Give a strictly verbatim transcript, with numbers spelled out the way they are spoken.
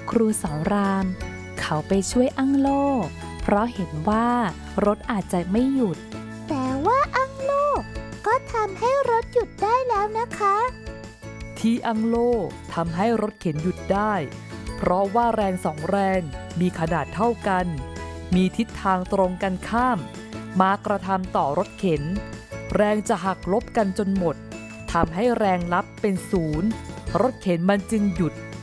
ครูสอนรามเขาไปช่วยอั้งโล่เพราะเห็นว่ารถอาจจะไม่หยุดแต่ว่าอั้งโล่ก็ทำให้รถหยุดได้แล้วนะคะที่อั้งโล่ทำให้รถเข็นหยุดได้เพราะว่าแรงสองแรงมีขนาดเท่ากันมีทิศทางตรงกันข้ามมากระทำต่อรถเข็นแรงจะหักลบกันจนหมดทำให้แรงลับเป็นศูนย์รถเข็นมันจึงหยุด